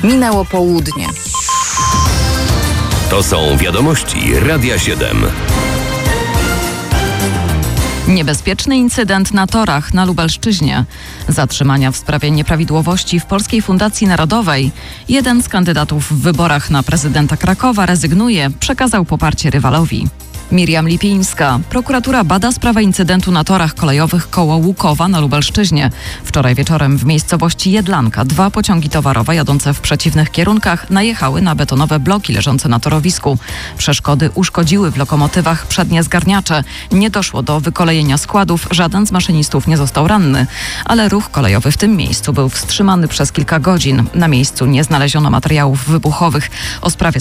Minęło południe. To są wiadomości Radia 7. Niebezpieczny incydent na torach na Lubelszczyźnie. Zatrzymania w sprawie nieprawidłowości w Polskiej Fundacji Narodowej. Jeden z kandydatów w wyborach na prezydenta Krakowa rezygnuje, przekazał poparcie rywalowi. Miriam Lipińska. Prokuratura bada sprawę incydentu na torach kolejowych koło Łukowa na Lubelszczyźnie. Wczoraj wieczorem w miejscowości Jedlanka 2 pociągi towarowe jadące w przeciwnych kierunkach najechały na betonowe bloki leżące na torowisku. Przeszkody uszkodziły w lokomotywach przednie zgarniacze. Nie doszło do wykolejenia składów, żaden z maszynistów nie został ranny. Ale ruch kolejowy w tym miejscu był wstrzymany przez kilka godzin. Na miejscu nie znaleziono materiałów wybuchowych. O sprawie